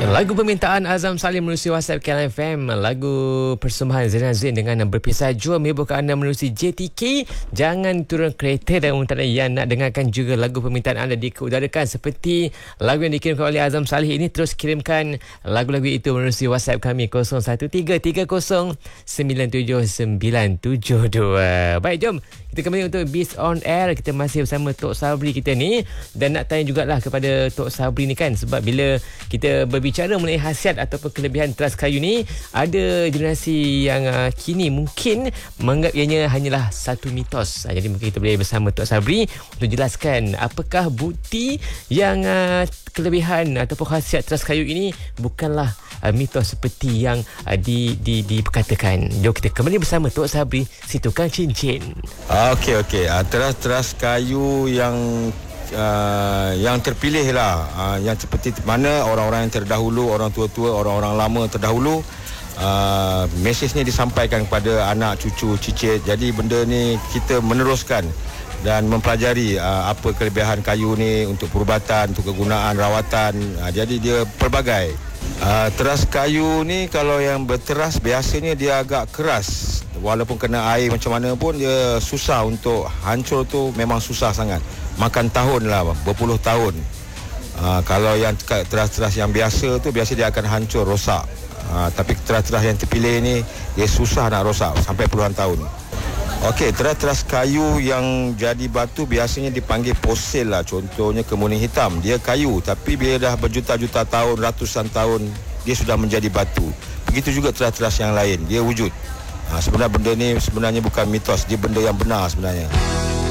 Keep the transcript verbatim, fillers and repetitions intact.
Lagu permintaan Azam Salim menerusi WhatsApp K L F M. Lagu persembahan Zainal Zain dengan Berpisah Jua menghiburkan anda menerusi J T K. Jangan turun kereta dan untuk anda yang nak dengarkan juga lagu permintaan anda diudarakan seperti lagu yang dikirimkan oleh Azam Salih ini, terus kirimkan lagu-lagu itu menerusi WhatsApp kami kosong satu tiga tiga kosong sembilan tujuh sembilan tujuh dua. Baik, jom kita kembali untuk Beast on Air. Kita masih bersama Tok Sabri kita ni, dan nak tanya jugalah kepada Tok Sabri ni kan, sebab bila kita berbicara mengenai khasiat ataupun kelebihan teras kayu ni, ada generasi yang uh, kini mungkin menganggap ianya hanyalah satu mitos. Uh, jadi mungkin kita boleh bersama Tok Sabri untuk jelaskan apakah bukti yang uh, kelebihan ataupun khasiat teras kayu ini bukanlah uh, mitos seperti yang uh, di, di, diperkatakan. Jom kita kembali bersama Tok Sabri, si tukang cincin. Okey, okey. Uh, teras-teras kayu yang Uh, yang terpilih lah, uh, yang seperti mana orang-orang yang terdahulu, orang tua-tua, orang-orang lama terdahulu, uh, mesej ni disampaikan kepada anak, cucu, cicit. Jadi benda ni kita meneruskan dan mempelajari uh, apa kelebihan kayu ni untuk perubatan, untuk kegunaan rawatan. Uh, jadi dia pelbagai. Uh, teras kayu ni kalau yang berteras biasanya dia agak keras. Walaupun kena air macam mana pun dia susah untuk hancur, tu memang susah sangat. Makan tahun lah, berpuluh tahun. uh, Kalau yang teras-teras yang biasa tu, biasa dia akan hancur, rosak. uh, Tapi teras-teras yang terpilih ni, dia susah nak rosak sampai puluhan tahun. Okey, teras-teras kayu yang jadi batu biasanya dipanggil fosil lah. Contohnya kemuning hitam, dia kayu, tapi bila dah berjuta-juta tahun, ratusan tahun, dia sudah menjadi batu. Begitu juga teras-teras yang lain, dia wujud. ha, Sebenarnya benda ni sebenarnya bukan mitos, dia benda yang benar sebenarnya.